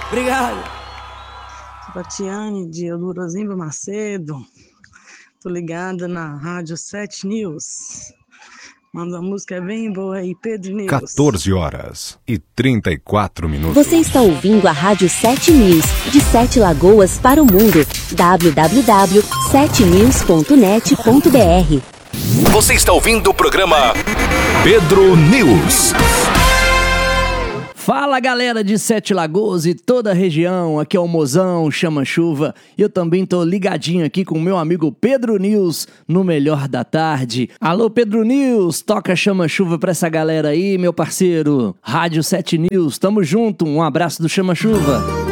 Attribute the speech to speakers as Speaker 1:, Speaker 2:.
Speaker 1: Obrigado.
Speaker 2: Tatiane de Eudorozinho Macedo. Tô ligada na Rádio 7 News. Manda uma música bem boa aí, Pedro News.
Speaker 3: 14h34.
Speaker 4: Você está ouvindo a Rádio 7 News, de 7 Lagoas para o mundo. www.7news.net.br.
Speaker 3: Você está ouvindo o programa Pedro News.
Speaker 1: Fala galera de Sete Lagoas e toda a região, aqui é o Mozão, Chama Chuva, e eu também tô ligadinho aqui com o meu amigo Pedro News, no Melhor da Tarde. Alô Pedro News, toca Chama Chuva pra essa galera aí, meu parceiro. Rádio 7 News, tamo junto, um abraço do Chama Chuva.